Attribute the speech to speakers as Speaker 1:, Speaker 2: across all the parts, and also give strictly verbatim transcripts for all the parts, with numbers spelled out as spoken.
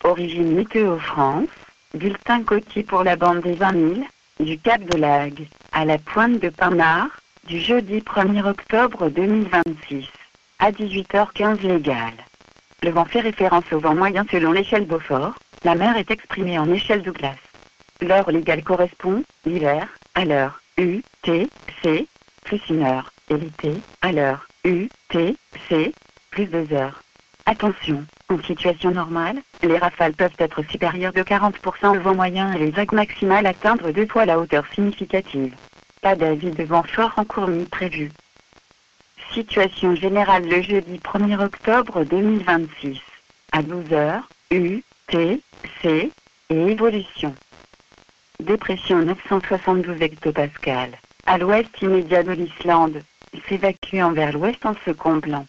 Speaker 1: Origine Météo France, bulletin côtier pour la bande des vingt mille, du Cap de Laghe, à la pointe de Pinard, du jeudi premier octobre deux mille vingt-six, à dix-huit heures quinze légal. Le vent fait référence au vent moyen selon l'échelle Beaufort, la mer est exprimée en échelle Douglas. L'heure légale correspond, l'hiver, à l'heure U T C, plus une heure, et l'été, à l'heure U T C, plus deux heures. Attention, en situation normale, les rafales peuvent être supérieures de quarante pour cent au vent moyen et les vagues maximales atteindre deux fois la hauteur significative. Pas d'avis de vent fort en cours ni prévu. Situation générale le jeudi premier octobre deux mille vingt-six, à douze heures, U, T, C, et évolution. Dépression neuf cent soixante-douze hectopascales, à l'ouest immédiat de l'Islande, s'évacuant vers l'ouest en se comblant.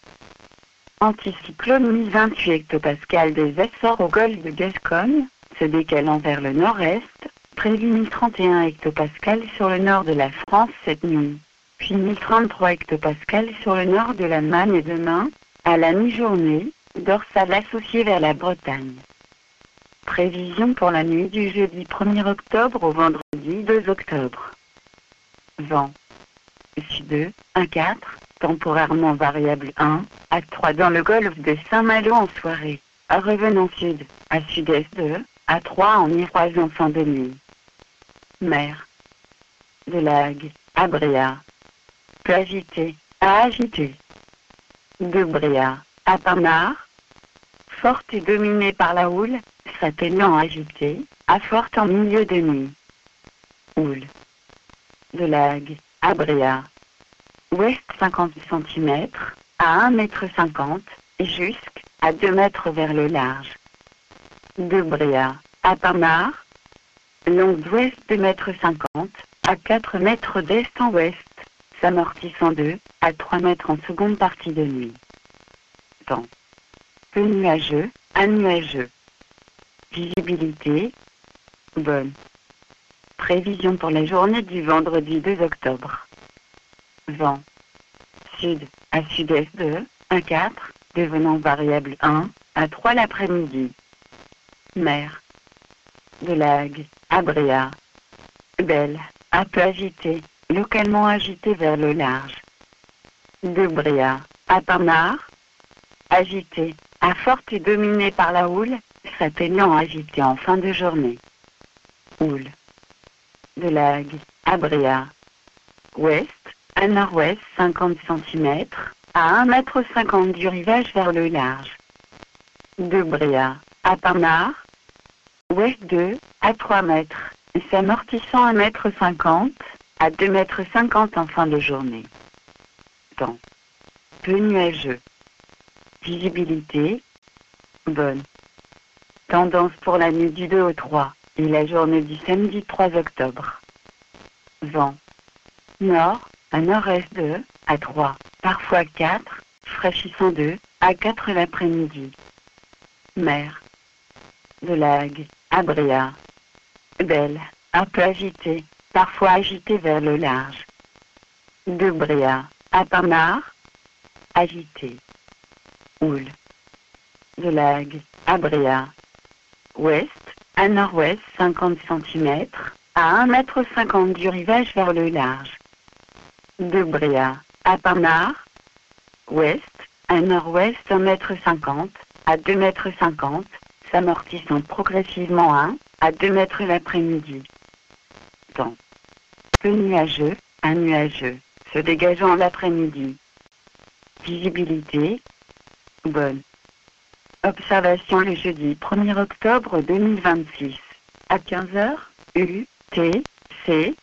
Speaker 1: Anticyclone mille vingt-huit hectopascales des Açores au golfe de Gascogne, se décalant vers le nord-est, prévu mille trente et un hectopascales sur le nord de la France cette nuit, puis mille trente-trois hectopascales sur le nord de l'Allemagne et demain, à la mi-journée, dorsale associée vers la Bretagne. Prévision pour la nuit du jeudi premier octobre au vendredi deux octobre. Vent. Sud un virgule quatre, temporairement variable un, à trois dans le golfe de Saint-Malo en soirée, à revenant sud, à sud-est deux, à trois en miroise en fin de nuit. Mer. De Laghe, à Bréa. Peu agité, à agité. De Bréa, à Pinard. Forte et dominée par la houle, s'atteignant agité, à forte en milieu de nuit. Houle. De Laghe, à Bréa. Ouest cinquante centimètres, à un mètre cinquante, jusqu'à deux mètres vers le large. De Bréa, à Pinard. Longue d'ouest deux mètres cinquante, à quatre mètres d'est en ouest, s'amortissant deux à trois mètres en seconde partie de nuit. Temps. Peu nuageux, à nuageux. Visibilité. Bonne. Prévision pour la journée du vendredi deux octobre. Vent. Sud, à sud-est deux, un virgule quatre, devenant variable un, à trois l'après-midi. Mer. De Laghe, à Bréa. Belle, à peu agitée, localement agitée vers le large. De Bréa, à Pinard. Agitée, à forte et dominée par la houle, s'atteignant agitée en fin de journée. Houle. De Laghe, à Bréa. Ouest, à nord-ouest cinquante centimètres, à un mètre cinquante du rivage vers le large. De Bréa, à Pinard. Ouest deux, à trois mètres, s'amortissant à un mètre cinquante, à deux mètres cinquante en fin de journée. Temps. Peu nuageux. Visibilité. Bonne. Tendance pour la nuit du deux au trois, et la journée du samedi trois octobre. Vent. Nord, à nord-est deux, à trois, parfois quatre, fraîchissant deux, à quatre l'après-midi. Mer. De Laghe, à Bréa. Belle, un peu agitée, parfois agitée vers le large. De Bréa, à Pinard. Agitée. Houle. De Laghe, à Bréa. Ouest, à nord-ouest cinquante centimètres, à un mètre cinquante du rivage vers le large. De Bréa, à Pinard. Ouest, à nord-ouest un mètre cinquante, à deux mètres cinquante, s'amortissant progressivement un à deux mètres l'après-midi. Temps. Peu nuageux, à nuageux, se dégageant l'après-midi. Visibilité. Bonne. Observation le jeudi premier octobre deux mille vingt-six, à quinze heures, U, T, C.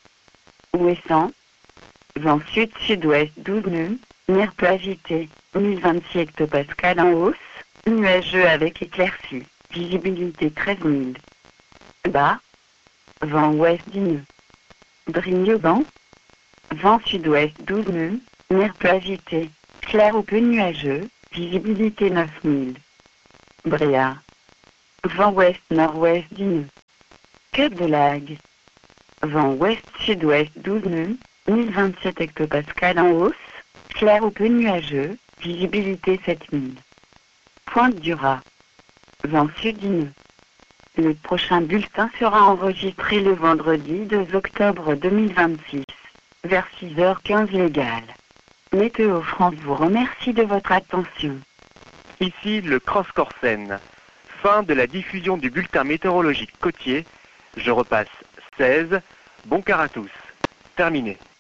Speaker 1: Ouessant. Vent sud-sud-ouest douze nœuds, mer peu agité, mille vingt-six hectopascales en hausse, nuageux avec éclaircies, visibilité treize mille. Bas. Vent ouest dix nœuds. Brignoban. Vent sud-ouest douze nœuds, mer peu agité, clair ou peu nuageux, visibilité neuf mille. Bréa. Vent ouest-nord-ouest dix nœuds. Cap de Laghe. Vent ouest-sud-ouest douze nœuds, mille vingt-sept hectopascales en hausse, clair ou peu nuageux, visibilité sept mille. Pointe du Raz. vent sudineux. Le prochain bulletin sera enregistré le vendredi deux octobre deux mille vingt-six, vers six heures quinze légales. Météo France vous remercie de votre attention.
Speaker 2: Ici le Cross Corsen. Fin de la diffusion du bulletin météorologique côtier. Je repasse seize. Bon quart à tous. Terminé.